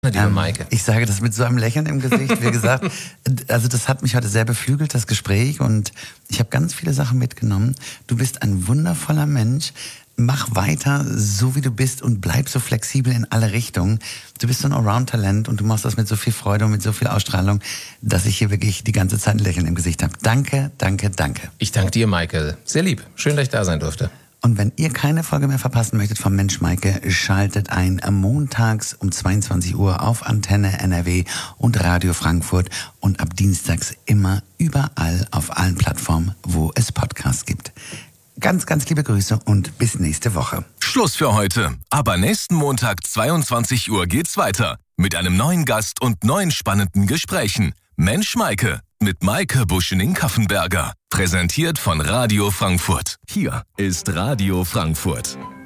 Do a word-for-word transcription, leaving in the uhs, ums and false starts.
liebe ähm, Maike. Ich sage das mit so einem Lächeln im Gesicht. Wie gesagt, also das hat mich heute sehr beflügelt, das Gespräch. Und ich habe ganz viele Sachen mitgenommen. Du bist ein wundervoller Mensch. Mach weiter so, wie du bist und bleib so flexibel in alle Richtungen. Du bist so ein Allround-Talent und du machst das mit so viel Freude und mit so viel Ausstrahlung, dass ich hier wirklich die ganze Zeit ein Lächeln im Gesicht habe. Danke, danke, danke. Ich danke dir, Maike. Sehr lieb. Schön, dass ich da sein durfte. Und wenn ihr keine Folge mehr verpassen möchtet vom Mensch Maike, schaltet ein montags um zweiundzwanzig Uhr auf Antenne N R W und Radio Frankfurt und ab dienstags immer überall auf allen Plattformen, wo es Podcasts gibt. Ganz, ganz liebe Grüße und bis nächste Woche. Schluss für heute. Aber nächsten Montag zweiundzwanzig Uhr geht's weiter. Mit einem neuen Gast und neuen spannenden Gesprächen. Mensch Maike mit Maike Buschening-Kaffenberger. Präsentiert von Radio Frankfurt. Hier ist Radio Frankfurt.